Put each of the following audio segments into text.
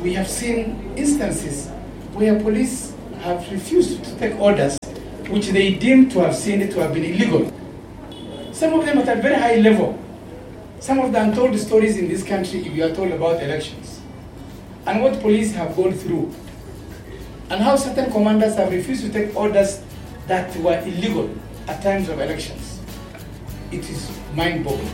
we have seen instances where police have refused to take orders which they deem to have seen to have been illegal. Some of them at a very high level. Some of the untold stories in this country, if you are told about elections, and what police have gone through, and how certain commanders have refused to take orders that were illegal at times of elections. It is mind-boggling.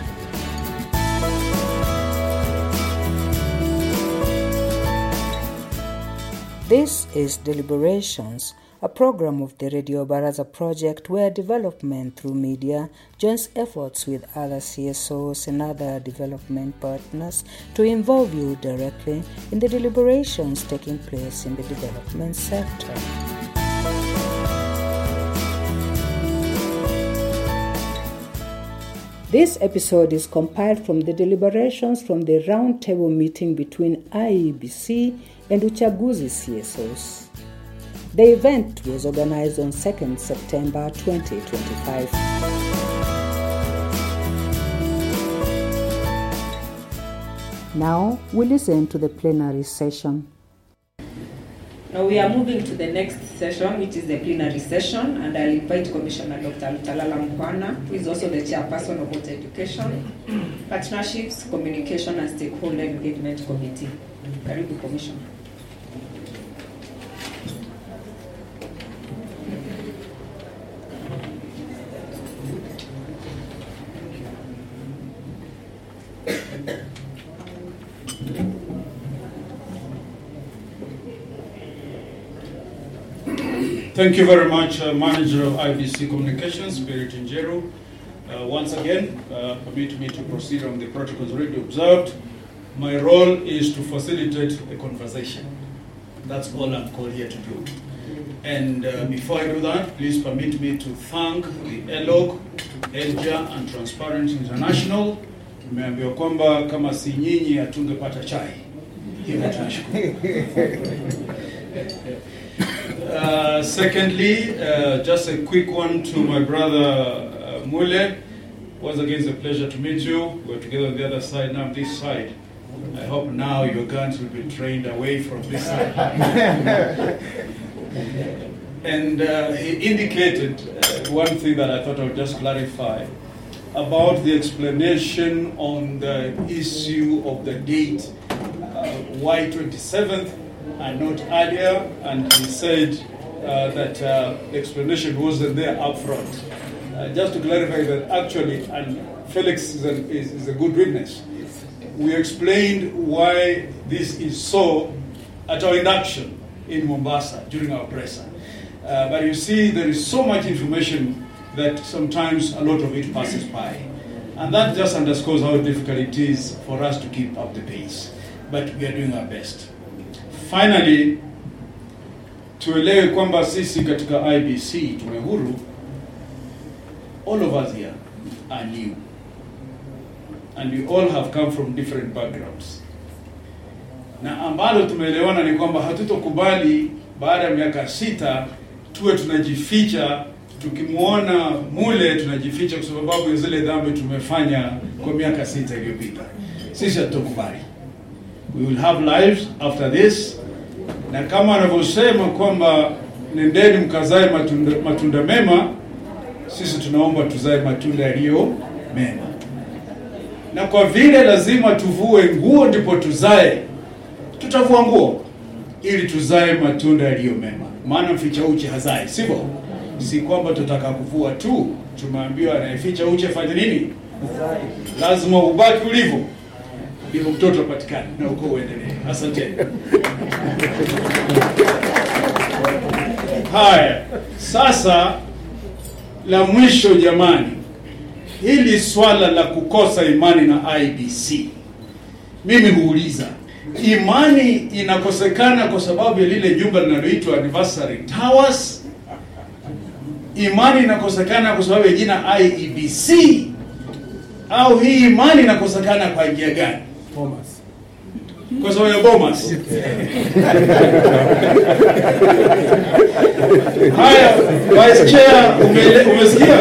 This is Deliberations, a program of the Radio Baraza project where development through media joins efforts with other CSOs and other development partners to involve you directly in the deliberations taking place in the development sector. This episode is compiled from the deliberations from the roundtable meeting between IEBC and Uchaguzi CSOs. The event was organized on 2nd September 2025. Now we listen to the plenary session. Now we are moving to the next session, which is the plenary session, and I'll invite Commissioner Dr. Lutalala Mkwana, who is also the chairperson of Water Education, Partnerships, Communication and Stakeholder Engagement Committee. Karibu, Commissioner. Thank you very much, Manager of IBC Communications, Spirit Njeru. Once again, permit me to proceed on the protocols already observed. My role is to facilitate a conversation. That's all I'm called here to do. And before I do that, please permit me to thank the ELOG, ELJA, and Transparency International. Tumeambiwa kwamba kama si nyinyi hatungepata chai. Hiyo tunashukuru. Secondly, just a quick one to my brother Mule. Once again, it's a pleasure to meet you. We're together on the other side, now this side. I hope now your guns will be trained away from this side. And he indicated one thing that I thought I would just clarify about the explanation on the issue of the date, why 27th and not earlier, and he said that the explanation wasn't there up front. Just to clarify that actually, and Felix is a good witness, we explained why this is so at our induction in Mombasa during our presser. But you see, there is so much information that sometimes a lot of it passes by. And that just underscores how difficult it is for us to keep up the pace. But we are doing our best. Finally, tuelewe kwamba sisi katika IBC tume huru, all of us here are new. And we all have come from different backgrounds. Na ambalo tumeelewana ni kwamba hatutokubali baada ya miaka 6 tuwe tunajificha, tukimuona Mule tunajificha kwa sababu ya zile dhambi tumefanya kwa miaka 6 iliyopita. Sisi hatutokubali. We will have lives after this. Na kama anavyosema kwamba nendeni mkazae matunda mema, sisi tunaomba tuzae matunda yaliyo mema. Na kwa vile lazima tuvue nguo ndipo tuzae, tutavua nguo ili tuzae matunda yaliyo mema. Maana mficha uchi hazai, sivyo? Si kwamba tutaka kuvua tu, tumeambiwa anayeficha uchi afanye nini? Lazima ubaki ulivyo. Ndivyo mtoto patikane na uko uendelee. Asante. Haya, sasa la mwisho jamani. Hili swala la kukosa imani na IBC. Mimi huuliza, imani inakosekana kwa sababu ya lile jumba linaloitwa Anniversary Towers? Imani inakosekana kwa sababu ya jina IEBC? Au hii imani inakosekana kwa njia gani? Bomas. Kwa sababu ya Bomas. Haya, Vice Chair, umesikia?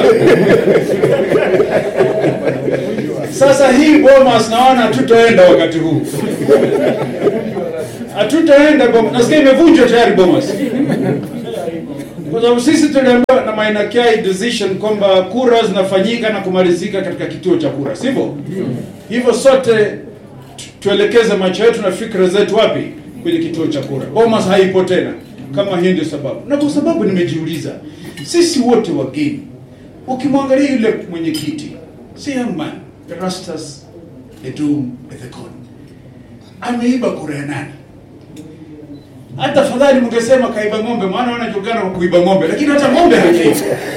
Sasa hii Bomas naona tutaenda wakati huu. Hatutaenda Bomas. Nasikia imevunjwa tayari Bomas. Kwa sababu sisi tuliambiwa na Maina Kiai decision kwamba kura zinafanyika na kumalizika katika kituo cha kura, sivyo? Hivyo sote tuelekeze macho yetu na fikra zetu wapi? Kwenye kituo cha kura. Bomas haipo tena. Kama hii ndio sababu. Na kwa sababu nimejiuliza, sisi wote wageni, ukimwangalia yule mwenyekiti, si young man, the Rastas, the Doom, the Con, ameiba kura ya nani? Hata fadhali mngesema kaiba ng'ombe, maana wanajogana kwa kuiba ng'ombe, lakini hata ng'ombe hajaiba.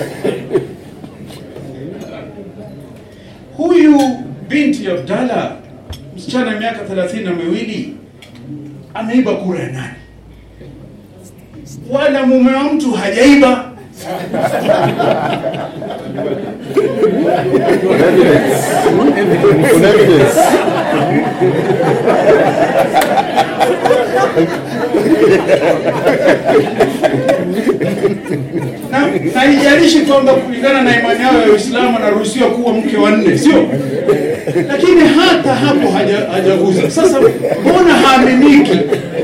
Huyu binti Abdalla, msichana miaka 32, ameiba kura ya nani? Wala mume wa mtu hajaiba. Na haijalishi kwamba kulingana na imani yao ya Uislamu anaruhusiwa kuwa mke wa 4, sio? Lakini hata hapo hajaguza. Sasa mbona haaminiki?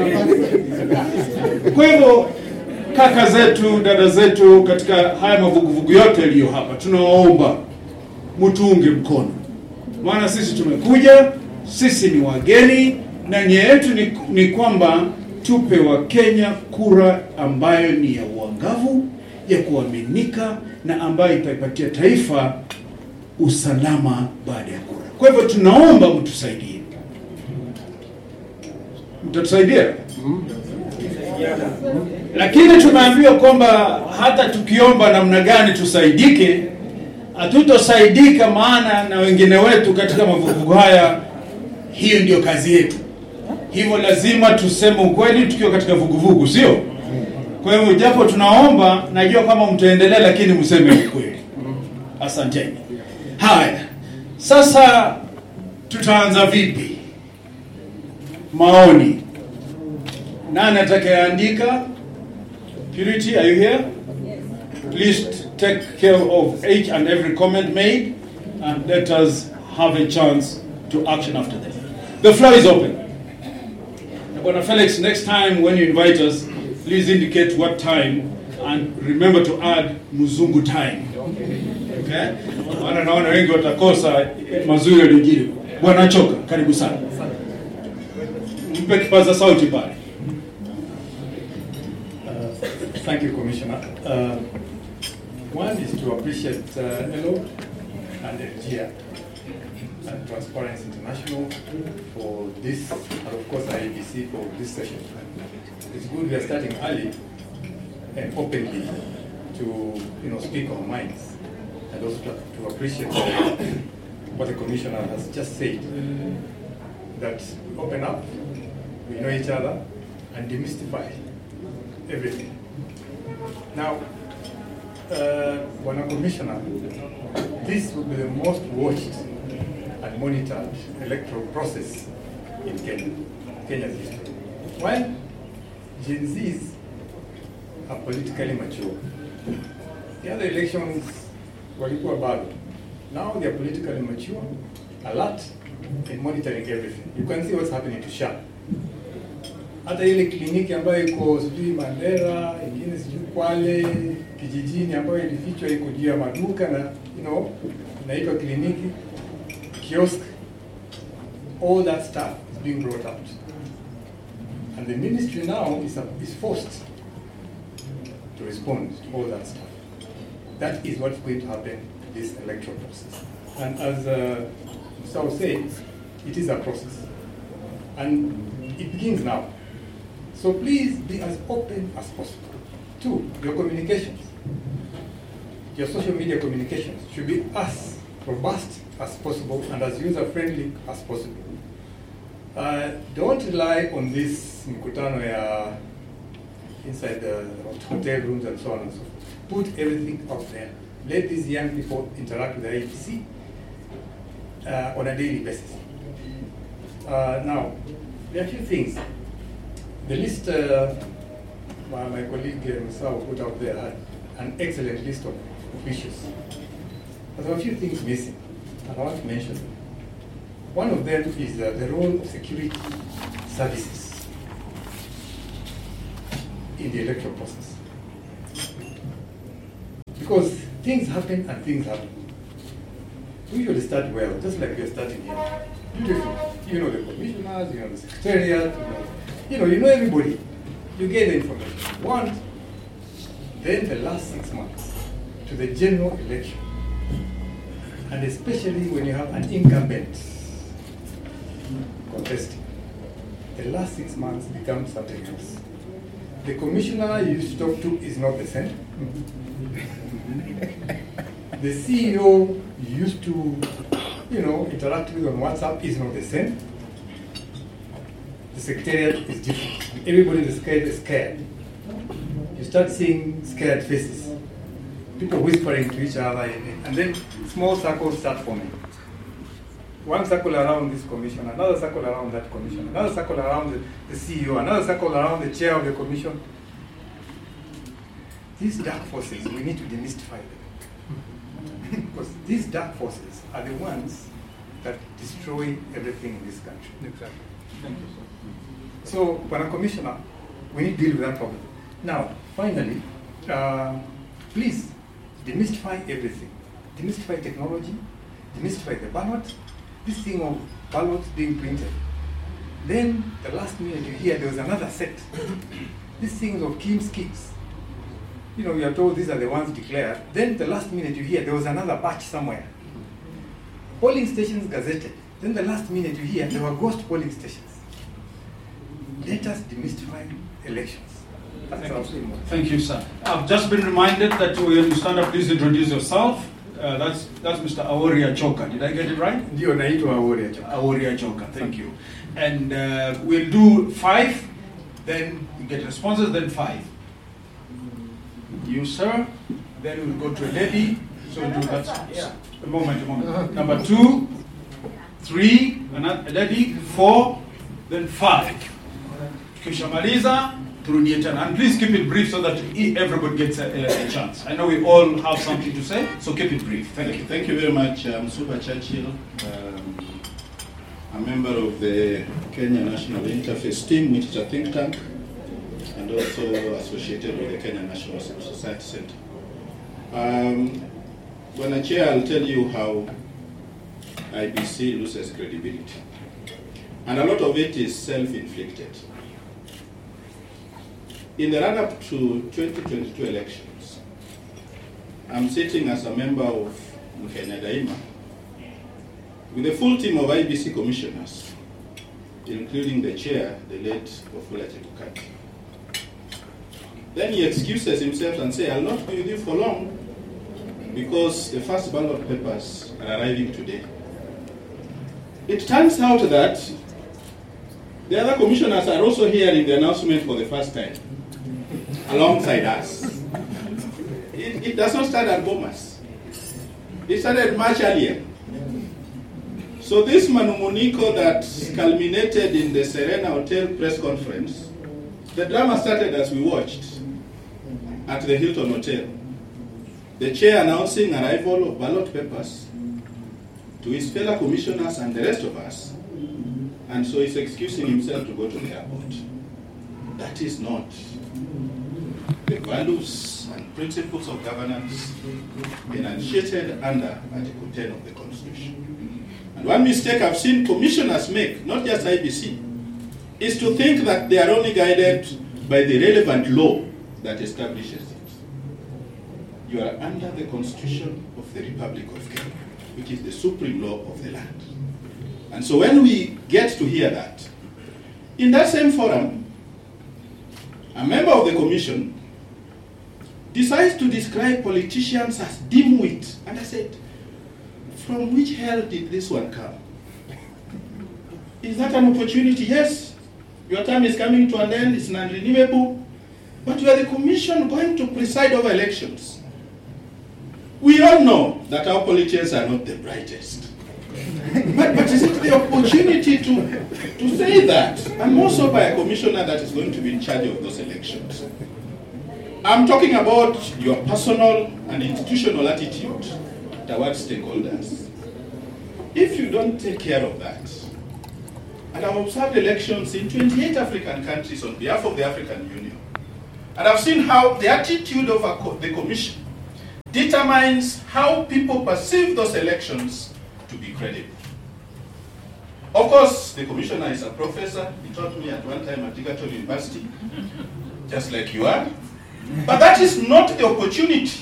Kwa hivyo kaka zetu, dada zetu, katika haya mavuguvugu yote yaliyo hapa, tunawaomba mtuunge mkono. Maana sisi tumekuja, sisi ni wageni, na nia yetu ni kwamba tupe wa Kenya kura ambayo ni ya uangavu, ya kuaminika, na ambayo itaipatia taifa usalama baada ya kura. Kwa hivyo tunaomba mtusaidie. Mtatusaidia? Lakini tumeambiwa kwamba hata tukiomba namna gani tusaidike, hatutosaidika, maana na wengine wetu katika mavuguvugu haya, hiyo ndio kazi yetu. Hivyo lazima tuseme ukweli tukiwa katika vuguvugu, sio? Kwa hivyo japo tunaomba, najua kama mtaendelea, lakini mseme ukweli. Asanteni. Haya. Sasa tutaanza vipi? Maoni. Nani atakayeandika? Purity, are you here? Yes. Please take care of each and every comment made, and let us have a chance to action after that. The floor is open. Bwana Felix, next time when you invite us, please indicate what time, and remember to add Muzungu time. Okay? Naona wengi watakosa mazuri yaliyojiri. Bwana Choka, karibu sana. Mpe kipaza sauti pale. Thank you, Commissioner. One is to appreciate ELO and FGIA and Transparency International for this, and of course IEBC for this session. It's good we are starting early and openly to speak our minds, and also to appreciate what the Commissioner has just said, that we open up, we know each other, and demystify everything. Now, Bwana Commissioner, this will be the most watched and monitored electoral process in Kenya's history. While Gen Zs are politically mature, the other elections walikuwa bado. Now they are politically mature, alert, and monitoring everything. You can see what's happening to SHA. Hata ile kliniki ambayo iko sijui Mandera, ingine sijui Kwale, kijijini ambayo ilifichwa iko juu ya maduka na inaitwa kliniki, kiosk, all that stuff is being brought out. And the ministry now is forced to respond to all that stuff. That is what's going to happen in this electoral process. And as Mr. said, it is a process. And it begins now. So please be as open as possible. 2, your communications, your social media communications should be as robust as possible and as user-friendly as possible. Don't rely on this mikutano inside the hotel rooms and so on and so forth. Put everything out there. Let these young people interact with the IEBC on a daily basis. Now, there are a few things. The list my colleague Musao put out there had an excellent list of issues. But there are a few things missing, and I want to mention them. One of them is the role of security services in the electoral process. Because things happen and things happen. We usually start well, just like we are starting here. Beautiful. You know the commissioners, you know the secretariat, you know everybody. You get the information you want. Then the last 6 months to the general election, and especially when you have an incumbent contesting, the last 6 months becomes something else. The commissioner you used to talk to is not the same. The CEO you used to, interact with on WhatsApp is not the same. The secretariat is different. Everybody in the secretariat is scared. You start seeing scared faces. People whispering to each other, and then small circles start forming. One circle around this commission, another circle around that commission, another circle around the CEO, another circle around the chair of the commission. These dark forces, we need to demystify them. Because these dark forces are the ones that destroy everything in this country. Exactly. Thank you, sir. So, when a commissioner, we need to deal with that problem. Now, finally, please demystify everything. Demystify technology, demystify the ballot, this thing of ballots being printed. Then, the last minute you hear there was another set. These things of Kim's kits. You are told these are the ones declared. Then, the last minute you hear there was another batch somewhere. Polling stations gazetted. Then, the last minute you hear there were ghost polling stations. Let us demystify elections. Thank you, sir. I've just been reminded that when you stand up, please introduce yourself. That's Mr. Aworia Choka. Did I get it right? Ndio naitwa Aworia Choka. Aworia Choka, thank you. And we'll do 5, then you get responses, then 5. You, sir. Then we'll go to a lady. So we'll do that. Yeah. A moment. Number 2, 3, a lady, 4, then 5. Kishamaliza. And please keep it brief so that everybody gets a chance. I know we all have something to say, so keep it brief. Thank you. Thank you very much. I'm Suba Churchill, a member of the Kenya National Interface Team, which is a think tank, and also associated with the Kenya National Civil Society Center. When I chair, I'll tell you how IBC loses credibility. And a lot of it is self-inflicted. In the run-up to 2022 elections, I'm sitting as a member of Kenya Daima with a full team of IBC commissioners, including the chair, the late Wafula Chebukati. Then he excuses himself and says, I'll not be with you for long because the first ballot papers are arriving today. It turns out that the other commissioners are also hearing the announcement for the first time, alongside us. It does not start at Bomas. It started much earlier. So this manumuniko that culminated in the Serena Hotel press conference, the drama started as we watched at the Hilton Hotel. The chair announcing arrival of ballot papers to his fellow commissioners and the rest of us, and so he's excusing himself to go to the airport. That is not the values and principles of governance enunciated under Article 10 of the Constitution. And one mistake I've seen commissioners make, not just IBC, is to think that they are only guided by the relevant law that establishes it. You are under the Constitution of the Republic of Kenya, which is the supreme law of the land. And so when we get to hear that, in that same forum, a member of the commission decides to describe politicians as dimwit. And I said, from which hell did this one come? Is that an opportunity? Yes. Your time is coming to an end, it's non-renewable. But you are the commission going to preside over elections. We all know that our politicians are not the brightest. but is it the opportunity to say that? And more so by a commissioner that is going to be in charge of those elections. I'm talking about your personal and institutional attitude towards stakeholders. If you don't take care of that, and I've observed elections in 28 African countries on behalf of the African Union, And I've seen how the attitude of the commission determines how people perceive those elections to be credible. Of course, the commissioner is a professor. He taught me at one time at Egerton University, just like you are. But that is not the opportunity.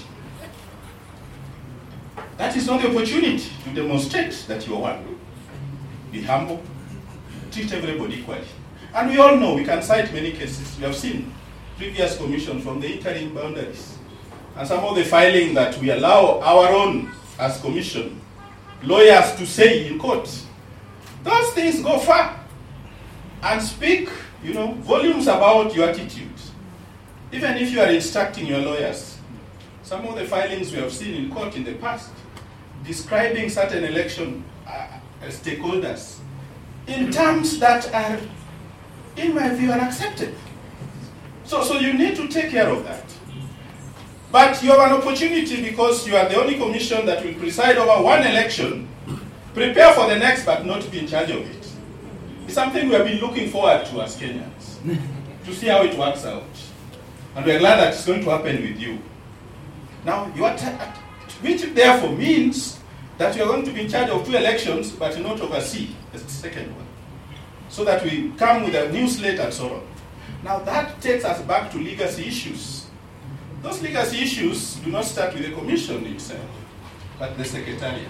That is not the opportunity to demonstrate that you are one. Be humble. Treat everybody equally. And we all know, we can cite many cases. We have seen previous commissions from the interim boundaries. And some of the filing that we allow our own, as commission, lawyers to say in court. Those things go far and speak, volumes about your attitude. Even if you are instructing your lawyers, some of the filings we have seen in court in the past, describing certain election stakeholders in terms that are, in my view, unacceptable. So you need to take care of that. But you have an opportunity, because you are the only commission that will preside over one election, prepare for the next but not be in charge of it. It's something we have been looking forward to as Kenyans, to see how it works out. And we're glad that it's going to happen with you. Now, which therefore means that you are going to be in charge of 2 elections but not oversee the second one. So that we come with a new slate and so on. Now that takes us back to legacy issues. Those legacy issues do not start with the commission itself, but the secretariat.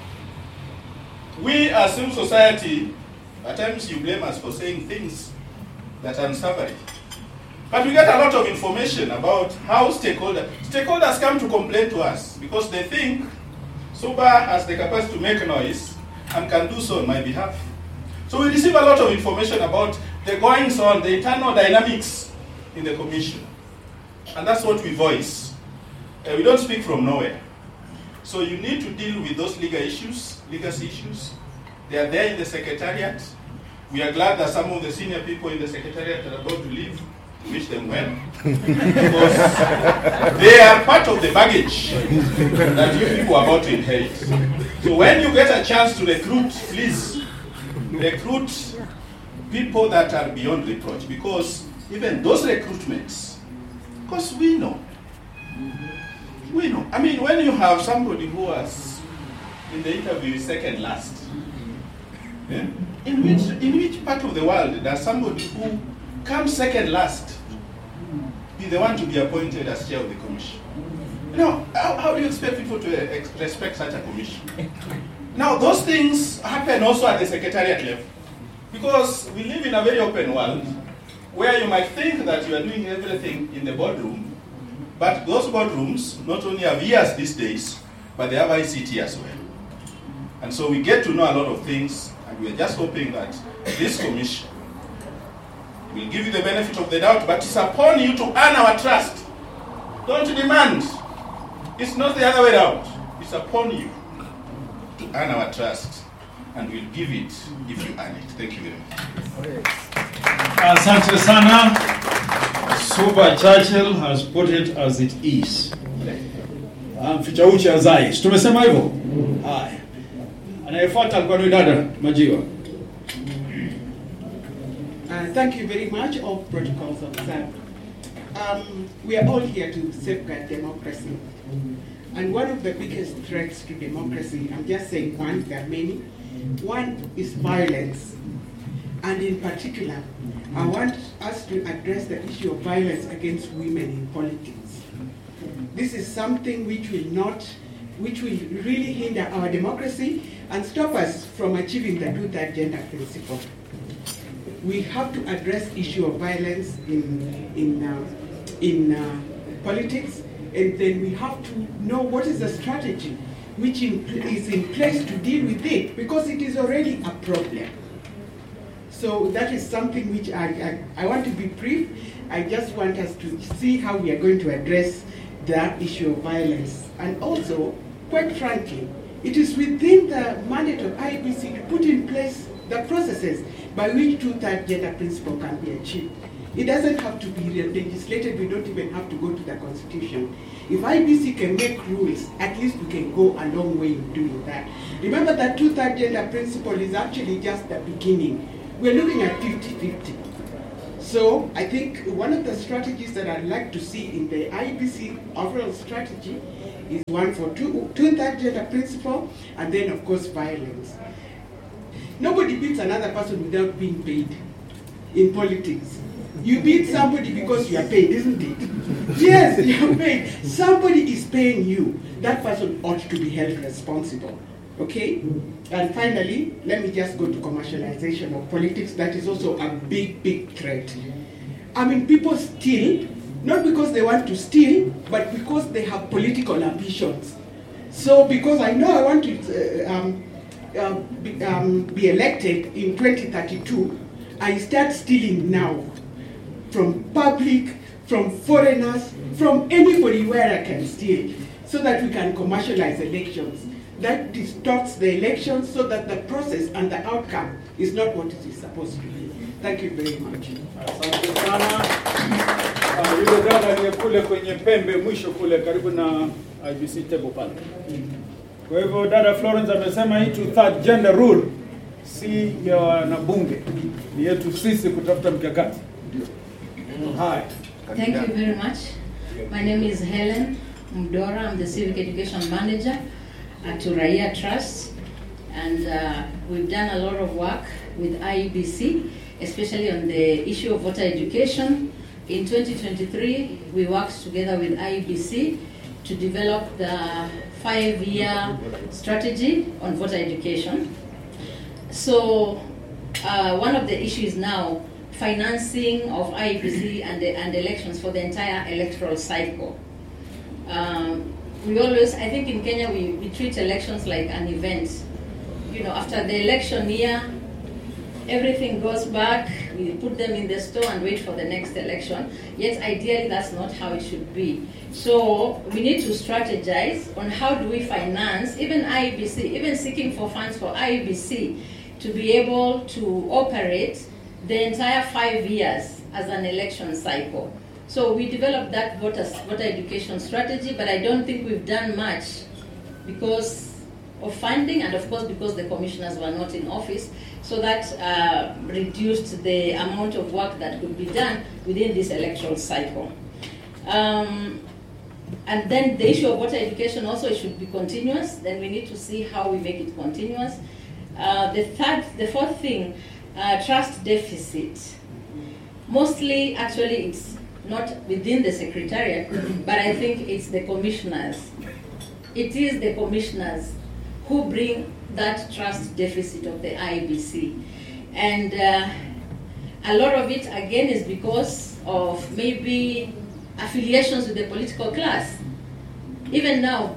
We as civil society, at times you blame us for saying things that are unsavory. But we get a lot of information about how stakeholders come to complain to us because they think SUBA has the capacity to make noise and can do so on my behalf. So we receive a lot of information about the goings on, the internal dynamics in the commission. And that's what we voice. We don't speak from nowhere. So you need to deal with those legacy issues. They are there in the secretariat. We are glad that some of the senior people in the secretariat are about to leave. Wish them well. Because they are part of the baggage that you people are about to inherit. So when you get a chance to recruit, please recruit people that are beyond reproach. Because even those recruitments, because we know. I mean, when you have somebody who was in the interview second last, yeah? in which part of the world does somebody who comes second last be the one to be appointed as chair of the commission? How do you expect people to respect such a commission? Now, those things happen also at the secretariat level, because we live in a very open world where you might think that you are doing everything in the boardroom, but those boardrooms not only have ears these days, but they have ICT as well. And so we get to know a lot of things, and we're just hoping that this commission will give you the benefit of the doubt, but it's upon you to earn our trust. Don't demand. It's not the other way around. It's upon you to earn our trust, and we'll give it if you earn it. Thank you very much. Asante sana. Suba Churchill has put it as it is. Mficha uchi azai. Tumesema hivyo? Haya. Anayefuata alikuwa ni dada Majiwa. Thank you very much. All protocols observed. We are all here to safeguard democracy. And one of the biggest threats to democracy, I'm just saying one, there are many. One is violence. And in particular, I want us to address the issue of violence against women in politics. This is something which will really hinder our democracy and stop us from achieving the 2/3 gender principle. We have to address issue of violence in politics, and then we have to know what is the strategy which is in place to deal with it, because it is already a problem. So that is something which I want to be brief. I just want us to see how we are going to address that issue of violence. And also, quite frankly, it is within the mandate of IEBC to put in place the processes by which 2/3 gender principle can be achieved. It doesn't have to be legislated. We don't even have to go to the Constitution. If IEBC can make rules, at least we can go a long way in doing that. Remember that 2/3 gender principle is actually just the beginning. We're looking at 50-50. So I think one of the strategies that I'd like to see in the IEBC overall strategy is one for two-third gender principle, and then of course violence. Nobody beats another person without being paid in politics. You beat somebody because you are paid, isn't it? Yes, you are paid. Somebody is paying you. That person ought to be held responsible. Okay? And finally, let me just go to commercialization of politics. That is also a big, big threat. I mean, people steal, not because they want to steal, but because they have political ambitions. So, because I know I want to be elected in 2032, I start stealing now. From public, from foreigners, from anybody where I can steal, so that we can commercialize elections. That distorts the elections so that the process and the outcome is not what it is supposed to be. Thank you very much. Asante sana. Yule dada aliye kule kwenye pembe mwisho kule karibu na IBC table pale. Kwa hivyo dada Florence amesema hii two-third gender rule si ya wanabunge, ni yetu sisi kutafuta mkakati. Hi. Thank you very much. My name is Helen Mdora. I'm the Civic Education Manager at Uraia Trust. And we've done a lot of work with IEBC, especially on the issue of voter education. In 2023, we worked together with IEBC to develop the 5-year strategy on voter education. So one of the issues now, financing of IEBC and elections for the entire electoral cycle. We always, I think in Kenya, we treat elections like an event. You know, after the election year, everything goes back, we put them in the store and wait for the next election. Yet ideally, that's not how it should be. So we need to strategize on how do we finance, even IEBC, even seeking for funds for IEBC to be able to operate the entire 5 years as an election cycle. So we developed that voter education strategy, but I don't think we've done much because of funding and of course because the commissioners were not in office. So that reduced the amount of work that could be done within this electoral cycle. And then the issue of voter education also, it should be continuous. Then we need to see how we make it continuous. The fourth thing, trust deficit. Mostly, actually, it's not within the secretariat, but I think it's the commissioners. It is the commissioners who bring that trust deficit of the IEBC. And a lot of it, again, is because of maybe affiliations with the political class. Even now,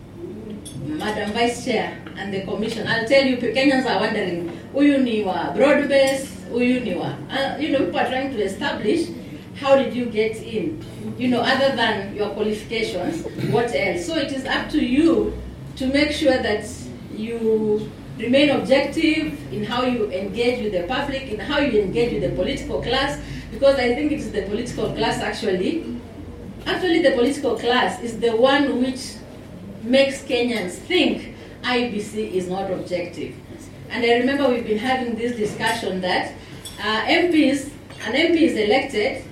Madam Vice Chair and the Commission, I'll tell you, Kenyans are wondering, uyu ni wa broad-based, uyu ni wa, people are trying to establish, how did you get in? Other than your qualifications, what else? So it is up to you to make sure that you remain objective in how you engage with the public, in how you engage with the political class, because I think it is the political class actually the political class is the one which makes Kenyans think IEBC is not objective. And I remember we've been having this discussion that an MP is elected,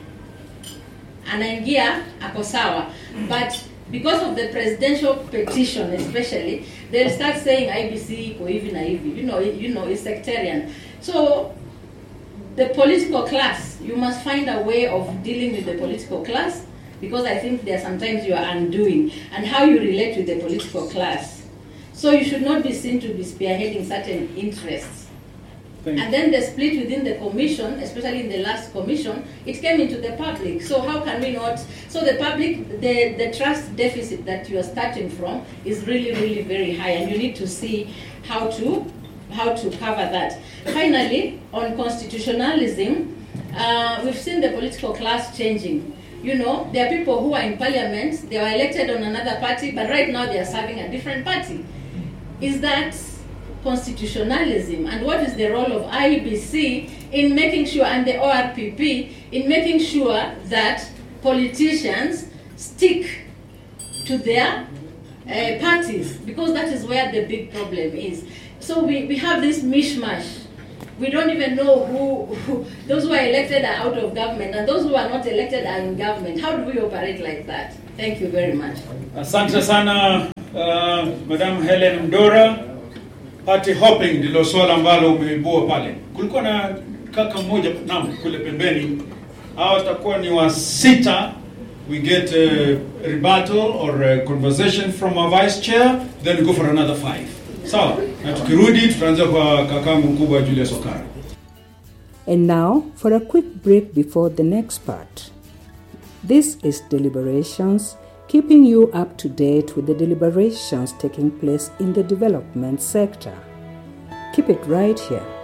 anaingia ako sawa, but because of the presidential petition especially, they'll start saying IEBC iko hivi na hivi, it's sectarian. So the political class, you must find a way of dealing with the political class, because I think there are sometimes you are undoing, and how you relate with the political class. So you should not be seen to be spearheading certain interests. And then the split within the commission, especially in the last commission, it came into the public. So how can we not? So the public, the trust deficit that you are starting from is really, really very high, and you need to see how to cover that. Finally, on constitutionalism, we've seen the political class changing. There are people who are in parliament, they were elected on another party, but right now they are serving a different party. Is that constitutionalism? And what is the role of IEBC in making sure, and the ORPP, in making sure that politicians stick to their parties? Because that is where the big problem is. So we have this mishmash We don't even know who those who are elected are out of government and those who are not elected are in government. How do we operate like that? Thank you very much. Asante sana Madam Helen Mdora. Party hopping ndilo swala ambalo umeibua pale. Kulikuwa na kaka mmoja kule pembeni. Hao watakuwa ni wa 6. We get a rebuttal or a conversation from our vice chair, then we go for another 5. Sawa, na tukirudi tutaanza kwa kakangu mkubwa Julius Okara. And now for a quick break before the next part. This is Deliberations, keeping you up to date with the deliberations taking place in the development sector. Keep it right here.